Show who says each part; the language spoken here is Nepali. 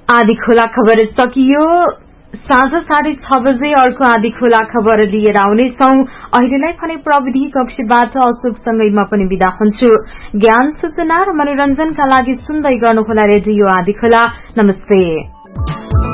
Speaker 1: आधी खोला खबर सकियो। साँझ 6:30 बजे अर्को आधी खोला खबर लिएर आउनेछौ। अहिलेलाई भने प्रविधि कक्षबाट अशोकसँगै म पनि बिदा हुन्छु। ज्ञान सूचना र मनोरञ्जनका लागि सुन्दै गर्नुहोला रेडियो आधी खोला। नमस्ते।